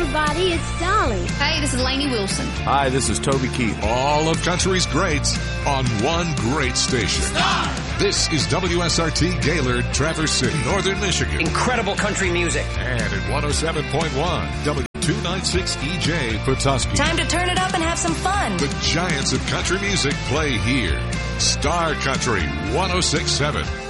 everybody. It's Dolly. Hey, this is Lainey Wilson. Hi, this is Toby Keith. All of country's greats on one great station. Star! This is WSRT Gaylord, Traverse City, Northern Michigan. Incredible country music. And at 107.1, W296 EJ Petoskey. Time to turn it up and have some fun. The giants of country music play here. Star Country 106.7.